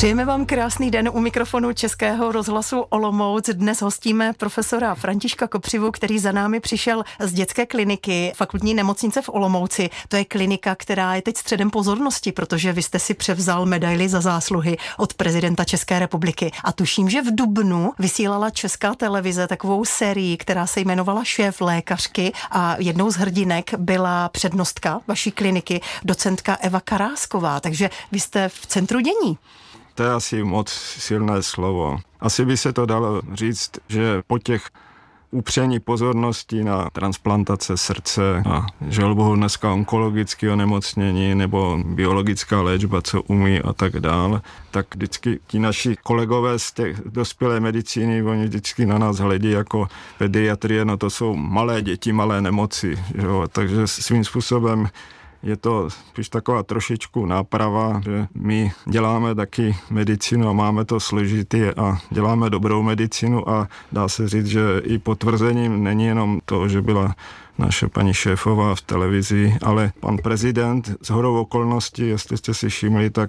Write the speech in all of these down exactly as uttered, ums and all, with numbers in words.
Přejeme vám krásný den u mikrofonu Českého rozhlasu Olomouc. Dnes hostíme profesora Františka Kopřivu, který za námi přišel z dětské kliniky Fakultní nemocnice v Olomouci. To je klinika, která je teď středem pozornosti, protože vy jste si převzal medaili za zásluhy od prezidenta České republiky. A tuším, že v dubnu vysílala Česká televize takovou sérii, která se jmenovala Šéf lékařky a jednou z hrdinek byla přednostka vaší kliniky, docentka Eva Karásková. Takže vy jste v centru dění. To je asi moc silné slovo. Asi by se to dalo říct, že po těch upření pozornosti na transplantace srdce a želbohu dneska onkologické onemocnění nebo biologická léčba, co umí a tak dál, tak vždycky ti naši kolegové z těch dospělé medicíny, oni vždycky na nás hledí jako pediatrie, no to jsou malé děti, malé nemoci, jo? Takže svým způsobem je to spíš taková trošičku náprava, že my děláme taky medicínu a máme to složitý a děláme dobrou medicínu a dá se říct, že i potvrzením není jenom to, že byla naše paní šéfová v televizi, ale pan prezident z shodou okolností, jestli jste si všimli, tak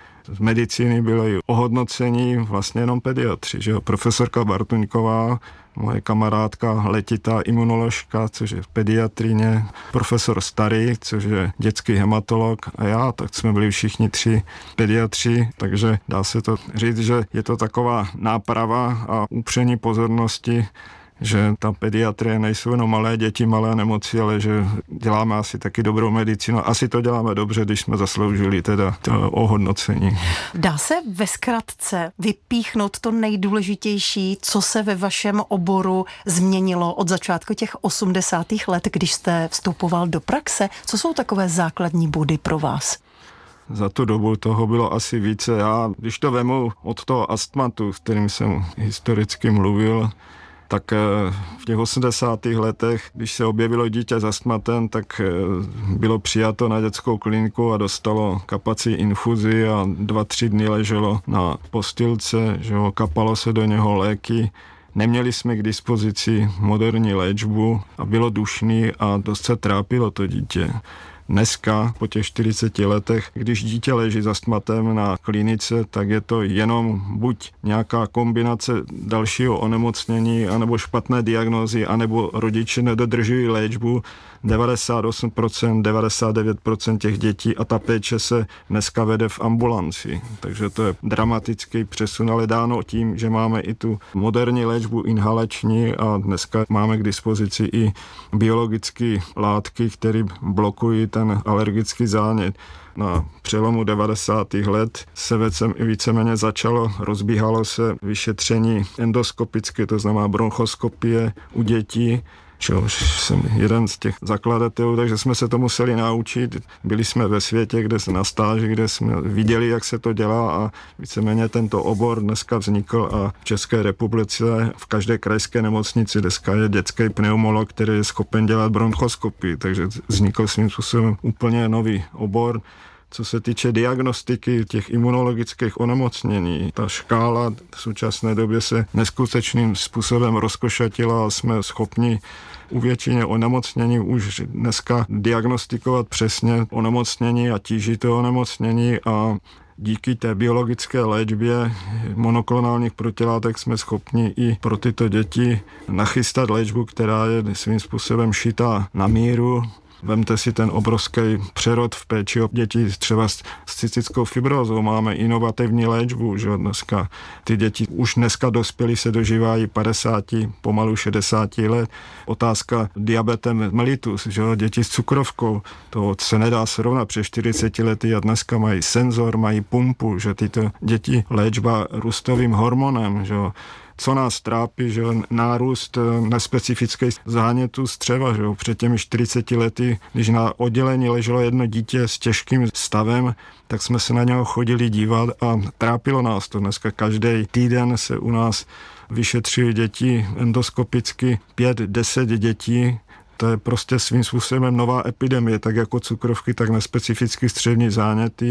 z medicíny bylo i ohodnocení vlastně jenom pediatři, že jo, profesorka Bartuňková, moje kamarádka, letitá imunoložka, což je v pediatrině, profesor Starý, což je dětský hematolog a já, tak jsme byli všichni tři pediatři, takže dá se to říct, že je to taková náprava a upření pozornosti, že ta pediatrie nejsou jenom malé děti, malé nemoci, ale že děláme asi taky dobrou medicínu. Asi to děláme dobře, když jsme zasloužili teda to ohodnocení. Dá se ve zkratce vypíchnout to nejdůležitější, co se ve vašem oboru změnilo od začátku těch osmdesátých let, když jste vstupoval do praxe? Co jsou takové základní body pro vás? Za tu dobu toho bylo asi více. Já, když to vemu od toho astmatu, s kterým jsem historicky mluvil, tak v těch osmdesátých letech, když se objevilo dítě s astmatem, tak bylo přijato na dětskou kliniku a dostalo kapací infuzi a dva, tři dny leželo na postýlce, že ho, kapalo se do něho léky. Neměli jsme k dispozici moderní léčbu a bylo dušný a dost se trápilo to dítě. Dneska, po těch čtyřiceti letech, když dítě leží s astmatem na klinice, tak je to jenom buď nějaká kombinace dalšího onemocnění, anebo špatné diagnózy, anebo rodiče nedodržují léčbu. devadesát osm procent, devadesát devět procent těch dětí a ta péče se dneska vede v ambulanci. Takže to je dramatický přesun, ale dáno tím, že máme i tu moderní léčbu inhalační a dneska máme k dispozici i biologické látky, které blokují ten alergický zánět. Na přelomu devadesátých let se věcem i víceméně začalo, rozbíhalo se vyšetření endoskopické, to znamená bronchoskopie u dětí, čehož jsem jeden z těch zakladatelů, takže jsme se to museli naučit. Byli jsme ve světě, kde jsme na stáži, kde jsme viděli, jak se to dělá a víceméně tento obor dneska vznikl a v České republice v každé krajské nemocnici dneska je dětský pneumolog, který je schopen dělat bronchoskopii, takže vznikl svým způsobem úplně nový obor. Co se týče diagnostiky těch imunologických onemocnění, ta škála v současné době se neskutečným způsobem rozkošatila a jsme schopni u většině onemocnění už dneska diagnostikovat přesně onemocnění a tížité onemocnění a díky té biologické léčbě monoklonálních protilátek jsme schopni i pro tyto děti nachystat léčbu, která je svým způsobem šitá na míru. Vemte si ten obrovský přerod v péči o děti třeba s cystickou fibrózou. Máme inovativní léčbu, že dneska ty děti už dneska dospělí se dožívají padesát, pomalu šedesát let. Otázka diabetem mellitus, že děti s cukrovkou, to se nedá srovnat přes čtyřicet lety a dneska mají senzor, mají pumpu, že tyto děti léčba růstovým hormonem, že co nás trápí, že nárůst nespecifických zánětů střeva, že před těmi čtyřiceti lety, když na oddělení leželo jedno dítě s těžkým stavem, tak jsme se na něho chodili dívat a trápilo nás to. Dneska každý týden se u nás vyšetřují děti endoskopicky, pět, deset dětí. To je prostě svým způsobem nová epidemie, tak jako cukrovky, tak nespecificky střevní záněty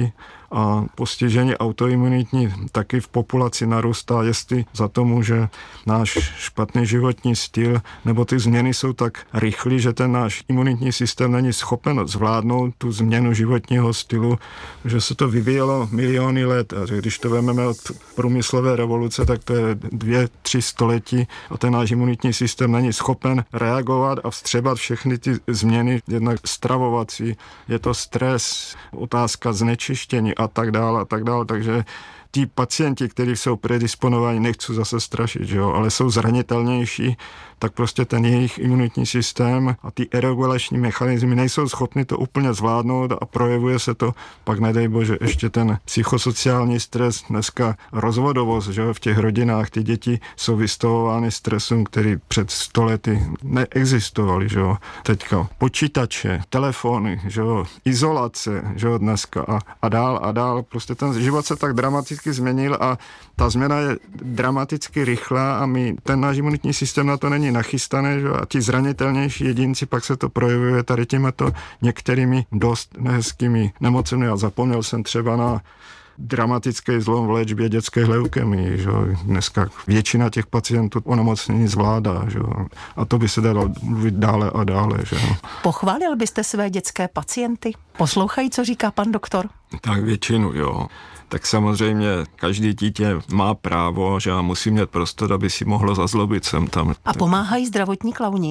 a postižení autoimunitní taky v populaci narůstá, jestli za to může náš špatný životní styl, nebo ty změny jsou tak rychlé, že ten náš imunitní systém není schopen zvládnout tu změnu životního stylu, že se to vyvíjelo miliony let. A když to vezmeme od průmyslové revoluce, tak to je dvě, tři století a ten náš imunitní systém není schopen reagovat a vstřebat všechny ty změny, jednak stravovací, je to stres, otázka znečištění a tak dále a tak dále, takže ti pacienti, kteří jsou predisponovaní, nechci zase strašit, že jo, ale jsou zranitelnější, tak prostě ten jejich imunitní systém a ty regulační mechanismy nejsou schopni to úplně zvládnout a projevuje se to, pak nedej bože, ještě ten psychosociální stres, dneska rozvodovost, že jo, v těch rodinách ty děti jsou vystavovány stresům, který před sto lety neexistovaly, že jo, teďka počítače, telefony, že jo, izolace, že jo, dneska a, a dál a dál, prostě ten život se tak dramaticky změnil a ta změna je dramaticky rychlá a my, ten náš imunitní systém na to není nachystaný, že? A ti zranitelnější jedinci, pak se to projevuje tady těmito některými dost nehezkými nemocemi. Já zapomněl jsem třeba na dramatický zlom v léčbě dětské leukemie. Že? Dneska většina těch pacientů onemocnění zvládá. Že? A to by se dalo mluvit dále a dále. Že? Pochválil byste své dětské pacienty? Poslouchají, co říká pan doktor? Tak většinu, jo. Tak samozřejmě každý dítě má právo, že musí mít prostor, aby si mohlo zazlobit sem tam. A pomáhají zdravotní klauni?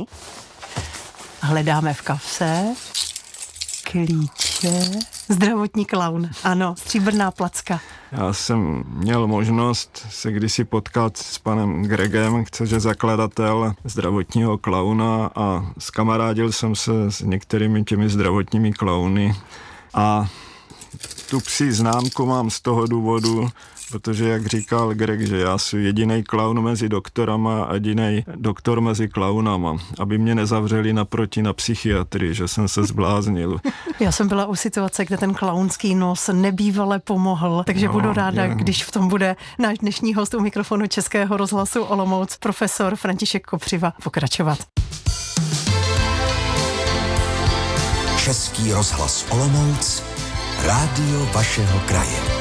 Hledáme v kapse klíče. Zdravotní klaun, ano, stříbrná placka. Já jsem měl možnost se kdysi potkat s panem Gregem, což je zakladatel zdravotního klauna a zkamarádil jsem se s některými těmi zdravotními klauny a tu psí známku mám z toho důvodu, protože jak říkal Greg, že já jsem jedinej klaun mezi doktorama a jedinej doktor mezi klaunama, aby mě nezavřeli naproti na psychiatrii, že jsem se zbláznil. Já jsem byla u situace, kde ten klaunský nos nebývale pomohl, takže no, budu ráda, je. když v tom bude náš dnešní host u mikrofonu Českého rozhlasu Olomouc, profesor František Kopřiva, pokračovat. Český rozhlas Olomouc, rádio vašeho kraje.